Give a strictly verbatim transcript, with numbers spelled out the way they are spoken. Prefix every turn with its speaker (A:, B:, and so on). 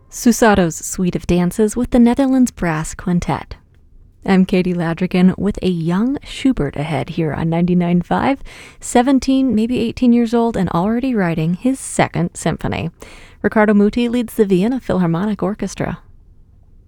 A: Susado's Suite of Dances with the Netherlands Brass Quintet. I'm Katie Ladrigan with a young Schubert ahead here on ninety-nine point five, seventeen, maybe eighteen years old and already writing his second symphony. Riccardo Muti leads the Vienna Philharmonic Orchestra.